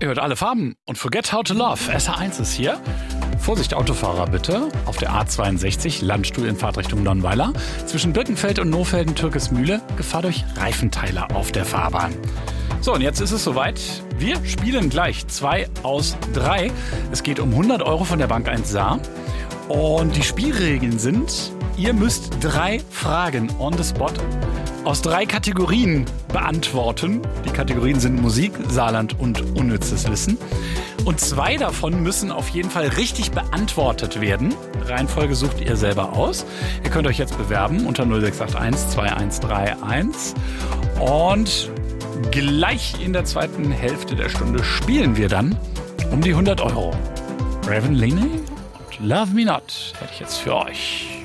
Ihr hört alle Farben und Forget How to Love. SR1 ist hier. Vorsicht, Autofahrer bitte. Auf der A62, Landstuhl in Fahrtrichtung Nonnweiler. Zwischen Birkenfeld und Nohfelden-Türkesmühle. Gefahr durch Reifenteiler auf der Fahrbahn. So, und jetzt ist es soweit. Wir spielen gleich 2 aus 3. Es geht um 100 Euro von der Bank 1 Saar. Und die Spielregeln sind, ihr müsst 3 Fragen on the spot aus 3 Kategorien beantworten. Die Kategorien sind Musik, Saarland und unnützes Wissen. Und 2 davon müssen auf jeden Fall richtig beantwortet werden. Reihenfolge sucht ihr selber aus. Ihr könnt euch jetzt bewerben unter 0681 2131. Und gleich in der zweiten Hälfte der Stunde spielen wir dann um die 100 Euro. Raven Leaney und Love Me Not hätte ich jetzt für euch.